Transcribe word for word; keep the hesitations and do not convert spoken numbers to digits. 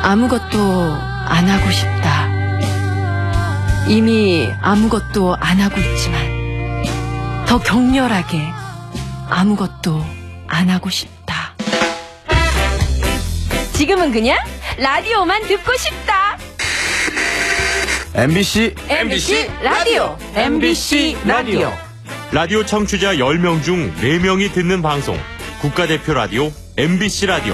아무것도 안 하고 싶다. 이미 아무것도 안 하고 있지만 더 격렬하게 아무것도 안 하고 싶다. 지금은 그냥 라디오만 듣고 싶다. 엠비씨 엠비씨 라디오 엠비씨 라디오 라디오 청취자 열 명 중 네 명이 듣는 방송 국가대표 라디오 엠비씨 라디오.